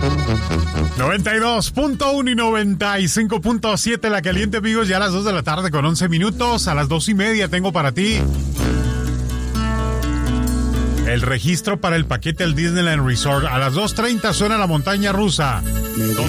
92.1 y 95.7 La Caliente, amigos, ya a las 2 de la tarde con 11 minutos. A las 2:30 tengo para ti el registro para el paquete al Disneyland Resort. A las 2:30 suena la montaña rusa.